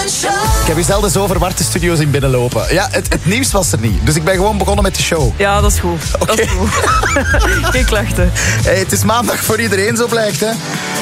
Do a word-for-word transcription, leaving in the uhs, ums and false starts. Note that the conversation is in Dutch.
Ik heb u zelden zo verward de studio zien binnenlopen. Ja, het, het nieuws was er niet. Dus ik ben gewoon begonnen met de show. Ja, dat is goed. Oké. Dat is goed. Geen klachten. Hey, het is maandag voor iedereen, zo blijkt, hè.